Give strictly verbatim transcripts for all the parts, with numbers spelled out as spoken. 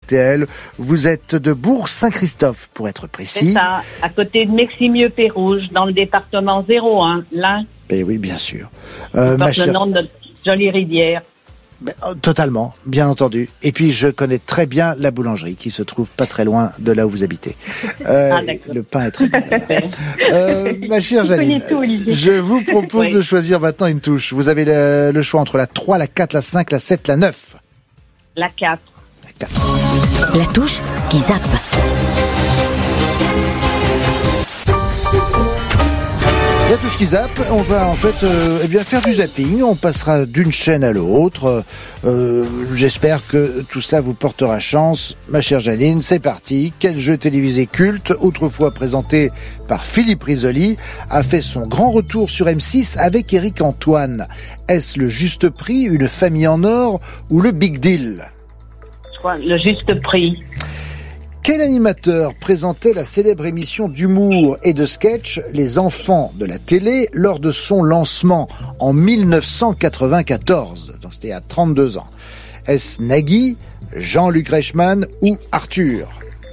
T L. Vous êtes de Bourg-Saint-Christophe, pour être précis. C'est ça, à côté de Meximieux-Pérouge, dans le département zéro un, là. Ben oui, bien sûr. Euh, porte chère... le nom de notre jolie rivière. Ben, totalement, bien entendu. Et puis, je connais très bien la boulangerie qui se trouve pas très loin de là où vous habitez. Euh, ah, le pain est très bon. euh, ma chère Janine, tout, je vous propose oui. de choisir maintenant une touche. Vous avez le, le choix entre la trois, la quatre, la cinq, la sept, la neuf. La quatre. La quatre. La touche qui zappe. La touche qui zappe, on va en fait euh, eh bien faire du zapping, on passera d'une chaîne à l'autre. Euh, j'espère que tout cela vous portera chance. Ma chère Janine, c'est parti. Quel jeu télévisé culte, autrefois présenté par Philippe Risoli, a fait son grand retour sur M six avec Éric Antoine? Est-ce le juste prix, une famille en or ou le Big Deal? Je crois le juste prix. Quel animateur présentait la célèbre émission d'humour et de sketch Les Enfants de la télé lors de son lancement en mille neuf cent quatre-vingt-quatorze? Donc c'était à trente-deux ans. Est-ce Nagui, Jean-Luc Reichmann ou Arthur?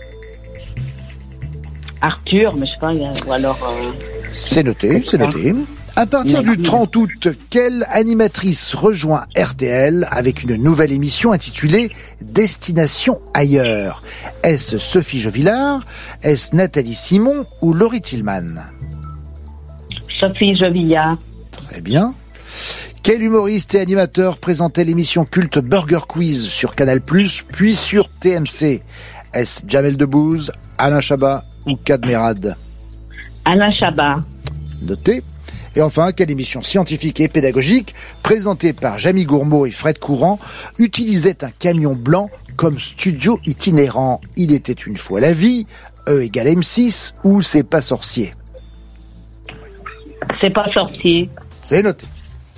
Arthur, mais je sais pas, ou alors... Euh... C'est noté, c'est noté. À partir du trente août, quelle animatrice rejoint R T L avec une nouvelle émission intitulée Destination ailleurs? Est-ce Sophie Jovillard, est-ce Nathalie Simon ou Laurie Tillman? Sophie Jovillard. Très bien. Quel humoriste et animateur présentait l'émission culte Burger Quiz sur Canal plus, puis sur T M C? Est-ce Jamel Debbouze, Alain Chabat ou Kad Merad? Alain Chabat. Noté. Et enfin, quelle émission scientifique et pédagogique, présentée par Jamie Gourmaud et Fred Courant, utilisait un camion blanc comme studio itinérant? Il était une fois la vie, E égale M six, ou C'est pas sorcier? C'est pas sorcier. C'est noté.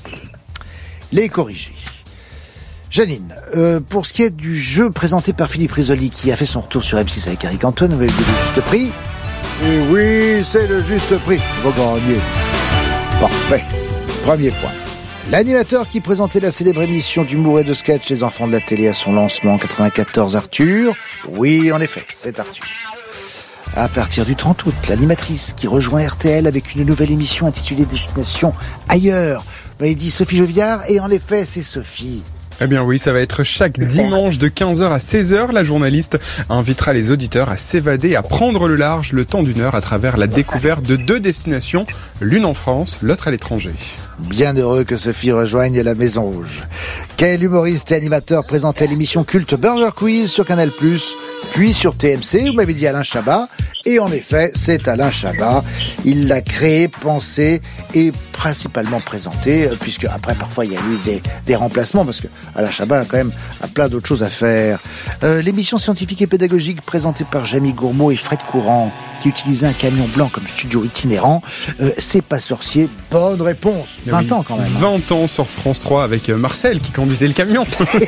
Les corrigés. Janine, euh, pour ce qui est du jeu présenté par Philippe Risoli, qui a fait son retour sur M six avec Éric Antoine, vous avez dit le juste prix? Et oui, c'est le juste prix. Vous gagnez. Parfait. Premier point. L'animateur qui présentait la célèbre émission d'humour et de sketch Les Enfants de la télé à son lancement en quatre-vingt-quatorze, Arthur? Oui, en effet, c'est Arthur. À partir du trente août, l'animatrice qui rejoint R T L avec une nouvelle émission intitulée Destination ailleurs. Vous m'avez dit Sophie Jovillard, et en effet, c'est Sophie. Eh bien oui, ça va être chaque dimanche de quinze heures à seize heures. La journaliste invitera les auditeurs à s'évader, à prendre le large le temps d'une heure à travers la découverte de deux destinations, l'une en France, l'autre à l'étranger. Bien heureux que Sophie rejoigne la Maison Rouge. Quel humoriste et animateur présentait l'émission culte Burger Quiz sur Canal plus, puis sur T M C? Vous m'avez dit Alain Chabat. Et en effet, c'est Alain Chabat. Il l'a créé, pensé et principalement présenté, puisque après, parfois, il y a eu des, des remplacements, parce que Alain Chabat a quand même a plein d'autres choses à faire. Euh, l'émission scientifique et pédagogique présentée par Jamie Gourmaud et Fred Courant, qui utilisait un camion blanc comme studio itinérant, euh, C'est pas sorcier. Bonne réponse. vingt oui, ans quand même. vingt ans sur France trois avec Marcel qui conduisait le camion.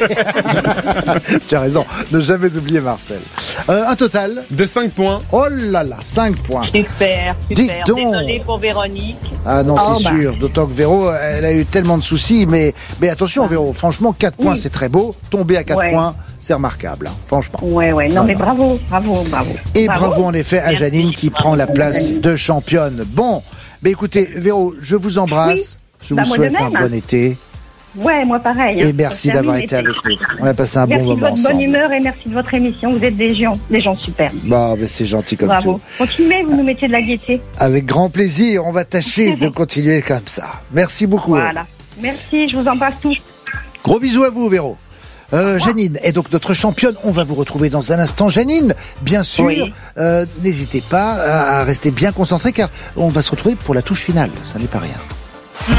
Tu as raison. Ne jamais oublier Marcel. Euh, un total de cinq points. Oh là là, cinq points. Super, super. Dites donc. Désolé pour Véronique. Ah non, oh, c'est bah. sûr. D'autant que Véro, elle a eu tellement de soucis. Mais, mais attention, Véro, franchement, quatre oui. points, c'est très beau. Tomber à quatre ouais. points, c'est remarquable, hein, franchement. Ouais, ouais. Non, voilà. Mais bravo, bravo, bravo. Et bravo, bravo en effet à Janine qui prend la place de championne. Bon, mais écoutez, Véro, je vous embrasse. Oui. Je bah, vous souhaite un bon été. Ouais, moi pareil. Et hein, merci d'avoir été avec nous. On a passé un merci bon moment ensemble. Merci de votre bonne humeur et merci de votre émission. Vous êtes des gens, des gens super. Bon, mais c'est gentil comme Bravo. tout. Continuez, vous nous mettez de la gaieté. Avec grand plaisir, on va tâcher de continuer comme ça. Merci beaucoup. Voilà. Merci, je vous embrasse tous. Gros bisous à vous, Véro. Euh, Janine est donc notre championne. On va vous retrouver dans un instant. Janine, bien sûr, oui. euh, n'hésitez pas à rester bien concentré car on va se retrouver pour la touche finale. Ça n'est pas rien.